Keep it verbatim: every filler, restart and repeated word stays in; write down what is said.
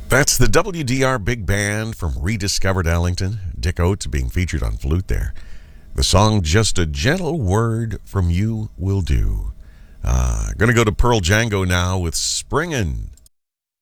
That's the W D R Big Band from Rediscovered Ellington. Dick Oates being featured on flute there. The song Just a Gentle Word from You Will Do. Uh, gonna go to Pearl Django now with Springin'.